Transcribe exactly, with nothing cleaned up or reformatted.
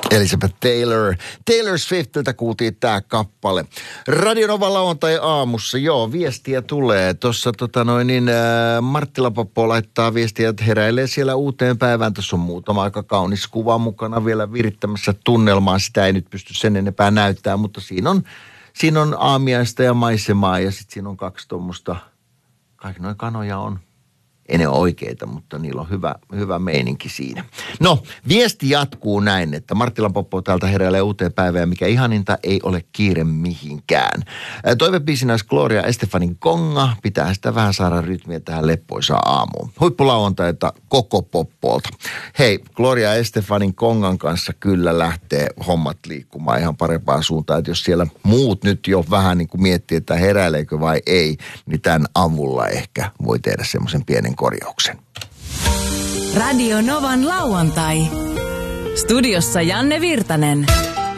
Elizabeth Taylor. Taylor Swiftiltä kuultiin tää kappale. Radio Nova lauantai aamussa, joo, viestiä tulee. Tuossa tota noin niin, äh, Marttila Poppo laittaa viestiä, että heräilee siellä uuteen päivään. Tuossa on muutama aika kaunis kuva mukana vielä virittämässä tunnelmaa. Sitä ei nyt pysty sen enempää näyttää, mutta siinä on, siinä on aamiaista ja maisemaa ja sitten siinä on kaksi tuommoista, kaikki noin kanoja on. Ei ne ole oikeita, mutta niillä on hyvä, hyvä meininki siinä. No, viesti jatkuu näin, että Marttila Poppo täältä heräilee uuteen päivään, mikä ihaninta ei ole kiire mihinkään. Toivebiisinä olisi Gloria Estefanin Konga, pitää sitä vähän saada rytmiä tähän leppoisaan aamuun. Huippulauantaita koko Poppolta. Hei, Gloria Estefanin Kongan kanssa kyllä lähtee hommat liikkumaan ihan parempaan suuntaan, että jos siellä muut nyt jo vähän niin kuin miettii, että heräileekö vai ei, niin tämän avulla ehkä voi tehdä semmoisen pienen korjauksen. Radio Novan lauantai. Studiossa Janne Virtanen.